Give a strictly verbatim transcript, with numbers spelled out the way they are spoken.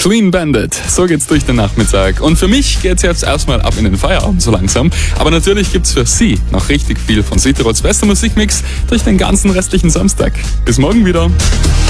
Clean Bandit, so geht's durch den Nachmittag. Und für mich geht's jetzt erstmal ab in den Feierabend so langsam. Aber natürlich gibt's für Sie noch richtig viel von Südtirols bester Musikmix durch den ganzen restlichen Samstag. Bis morgen wieder.